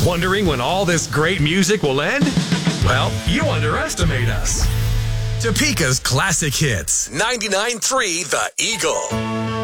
Wondering when all this great music will end? Well, you underestimate us. Topeka's classic hits. 99.3 The Eagle.